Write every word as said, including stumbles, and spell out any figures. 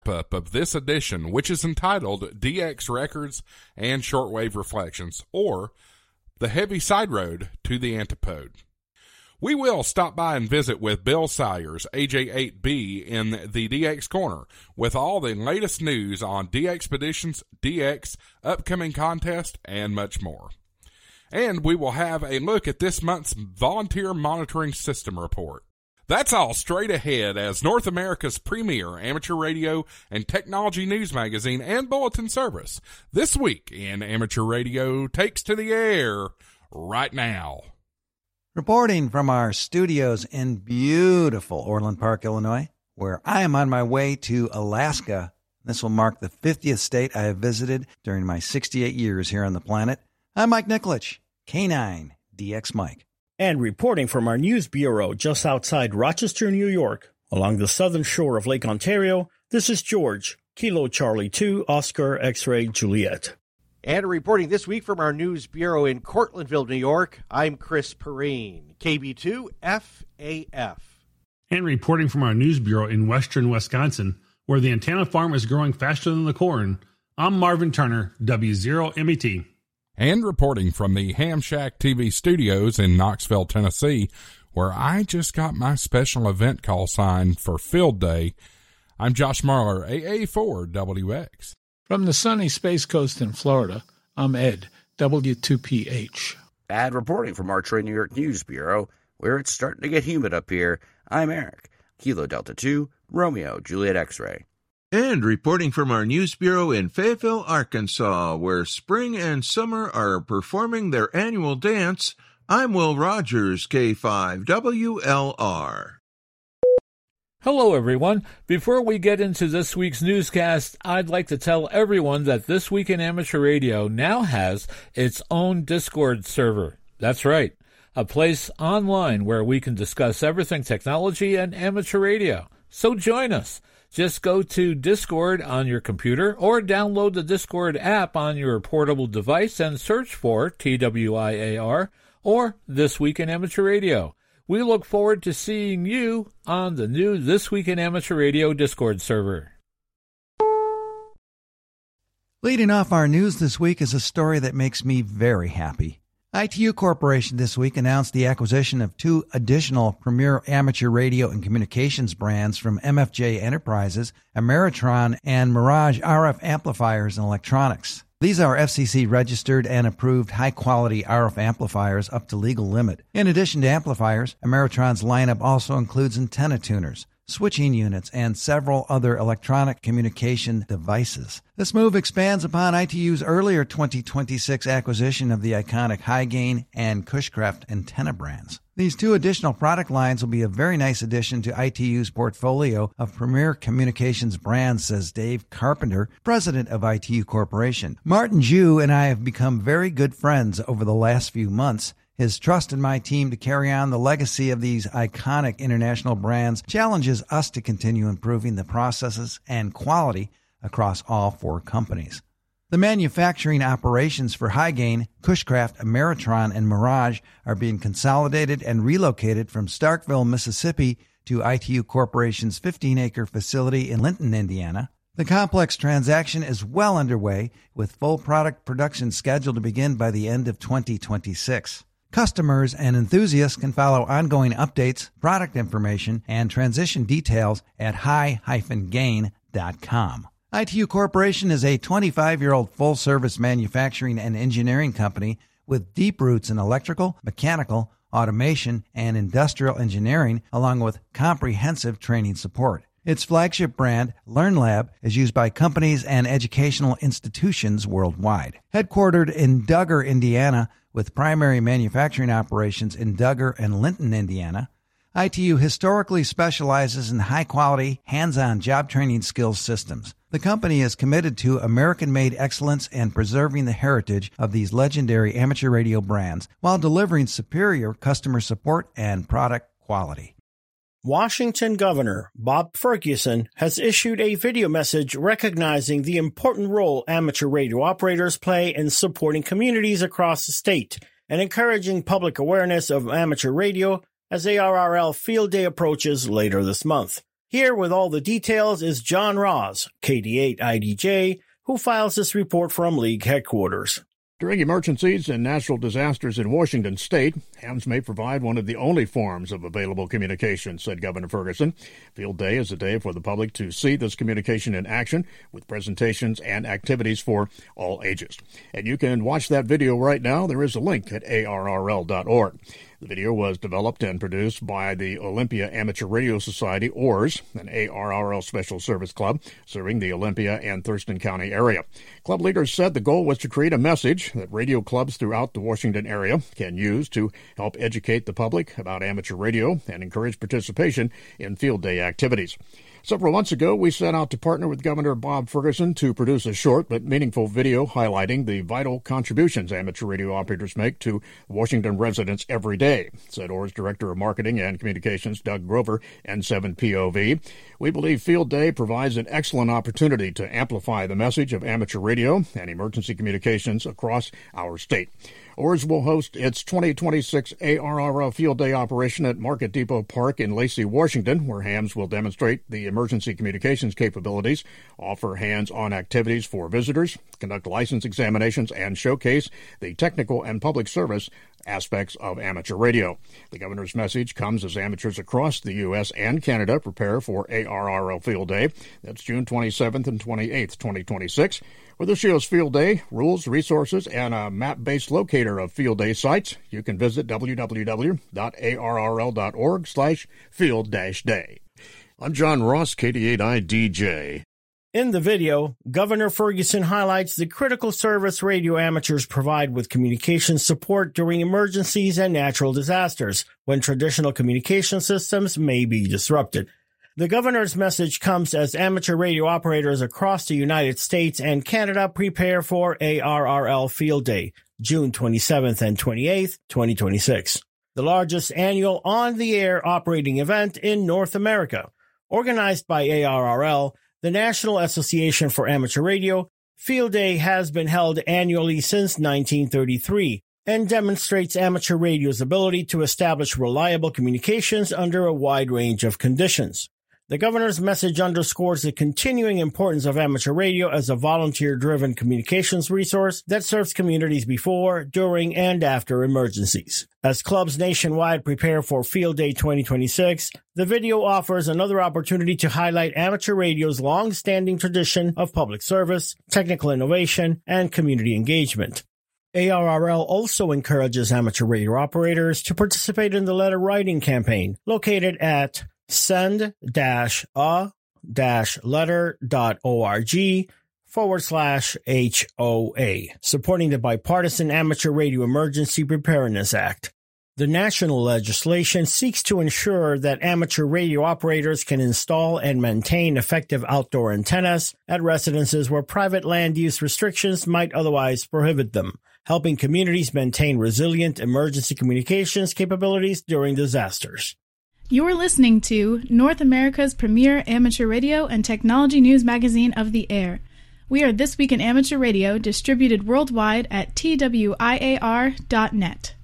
Up of this edition, which is entitled D X Records and Shortwave Reflections, or The Heavy Side Road to the Antipode. We will stop by and visit with Bill Sayers, A J eight B, in the D X Corner with all the latest news on DXpeditions, D X, upcoming contest, and much more. And we will have a look at this month's Volunteer Monitoring System Report. That's all straight ahead as North America's premier amateur radio and technology news magazine and bulletin service. This week in Amateur Radio takes to the air right now. Reporting from our studios in beautiful Orland Park, Illinois, where I am on my way to Alaska. This will mark the fiftieth state I have visited during my sixty-eight years here on the planet. I'm Mike Nikolic, K nine D X Mike. And reporting from our news bureau just outside Rochester, New York, along the southern shore of Lake Ontario, this is George, Kilo Charlie two, Oscar X-Ray Juliet. And reporting this week from our news bureau in Cortlandville, New York, I'm Chris Perrine, K B two F A F. And reporting from our news bureau in western Wisconsin, where the antenna farm is growing faster than the corn, I'm Marvin Turner, W zero M E T. And reporting from the Ham Shack T V studios in Knoxville, Tennessee, where I just got my special event call sign for Field Day, I'm Josh Marler, A A four W X. From the sunny Space Coast in Florida, I'm Ed, W two P H. And reporting from our Trey New York News Bureau, where it's starting to get humid up here, I'm Eric, Kilo Delta two, Romeo, Juliet X-Ray. And reporting from our news bureau in Fayetteville, Arkansas, where spring and summer are performing their annual dance, I'm Will Rogers, K five W L R. Hello, everyone. Before we get into this week's newscast, I'd like to tell everyone that This Week in Amateur Radio now has its own Discord server. That's right, a place online where we can discuss everything technology and amateur radio. So join us. Just go to Discord on your computer or download the Discord app on your portable device and search for T W I A R or This Week in Amateur Radio. We look forward to seeing you on the new This Week in Amateur Radio Discord server. Leading off our news this week is a story that makes me very happy. I T U Corporation this week announced the acquisition of two additional premier amateur radio and communications brands from M F J Enterprises, Ameritron and Mirage R F amplifiers and electronics. These are F C C registered and approved high-quality R F amplifiers up to legal limit. In addition to amplifiers, Ameritron's lineup also includes antenna tuners, switching units, and several other electronic communication devices. This move expands upon I T U's earlier twenty twenty-six acquisition of the iconic Hy-Gain and Cushcraft antenna brands. These two additional product lines will be a very nice addition to I T U's portfolio of premier communications brands, says Dave Carpenter, president of I T U Corporation. Martin Jew and I have become very good friends over the last few months. His trust in my team to carry on the legacy of these iconic international brands challenges us to continue improving the processes and quality across all four companies. The manufacturing operations for Hy-Gain, Cushcraft, Ameritron, and Mirage are being consolidated and relocated from Starkville, Mississippi to I T U Corporation's fifteen-acre facility in Linton, Indiana. The complex transaction is well underway, with full product production scheduled to begin by the end of twenty twenty-six. Customers and enthusiasts can follow ongoing updates, product information, and transition details at hy dash gain dot com. I T U Corporation is a twenty-five-year-old full-service manufacturing and engineering company with deep roots in electrical, mechanical, automation, and industrial engineering, along with comprehensive training support. Its flagship brand, LearnLab, is used by companies and educational institutions worldwide. Headquartered in Dugger, Indiana, with primary manufacturing operations in Dugger and Linton, Indiana, I T U historically specializes in high-quality, hands-on job training skills systems. The company is committed to American-made excellence and preserving the heritage of these legendary amateur radio brands while delivering superior customer support and product quality. Washington Governor Bob Ferguson has issued a video message recognizing the important role amateur radio operators play in supporting communities across the state and encouraging public awareness of amateur radio as A R R L Field Day approaches later this month. Here with all the details is John Ross, K D eight I D J, who files this report from League headquarters. During emergencies and natural disasters in Washington state, hams may provide one of the only forms of available communication, said Governor Ferguson. Field Day is a day for the public to see this communication in action with presentations and activities for all ages. And you can watch that video right now. There is a link at A R R L dot org. The video was developed and produced by the Olympia Amateur Radio Society, O R S, an A R R L special service club serving the Olympia and Thurston County area. Club leaders said the goal was to create a message that radio clubs throughout the Washington area can use to help educate the public about amateur radio and encourage participation in field day activities. Several months ago, we set out to partner with Governor Bob Ferguson to produce a short but meaningful video highlighting the vital contributions amateur radio operators make to Washington residents every day, said O R S Director of Marketing and Communications Doug Grover, N seven P O V. We believe Field Day provides an excellent opportunity to amplify the message of amateur radio and emergency communications across our state. O R S will host its twenty twenty-six A R R L Field Day operation at Market Depot Park in Lacey, Washington, where hams will demonstrate the emergency communications capabilities, offer hands-on activities for visitors, conduct license examinations, and showcase the technical and public service aspects of amateur radio. The governor's message comes as amateurs across the U S and Canada prepare for A R R L Field Day. That's June twenty-seventh and twenty-eighth, twenty twenty-six. For this year's Field Day, rules, resources, and a map-based locator of Field Day sites, you can visit w w w dot A R R L dot org slash field dash day. I'm John Ross, K D eight I D J. In the video, Governor Ferguson highlights the critical service radio amateurs provide with communication support during emergencies and natural disasters, when traditional communication systems may be disrupted. The governor's message comes as amateur radio operators across the United States and Canada prepare for A R R L Field Day, June twenty-seventh and twenty-eighth, twenty twenty-six, the largest annual on-the-air operating event in North America. Organized by A R R L, the National Association for Amateur Radio, Field Day has been held annually since nineteen thirty-three and demonstrates amateur radio's ability to establish reliable communications under a wide range of conditions. The governor's message underscores the continuing importance of amateur radio as a volunteer-driven communications resource that serves communities before, during, and after emergencies. As clubs nationwide prepare for Field Day twenty twenty-six, the video offers another opportunity to highlight amateur radio's long-standing tradition of public service, technical innovation, and community engagement. A R R L also encourages amateur radio operators to participate in the letter writing campaign located at send dash a dash letter dot org forward slash H O A, supporting the Bipartisan Amateur Radio Emergency Preparedness Act. The national legislation seeks to ensure that amateur radio operators can install and maintain effective outdoor antennas at residences where private land use restrictions might otherwise prohibit them, helping communities maintain resilient emergency communications capabilities during disasters. You're listening to North America's premier amateur radio and technology news magazine of the air. We are This Week in Amateur Radio, distributed worldwide at T W I A R dot net.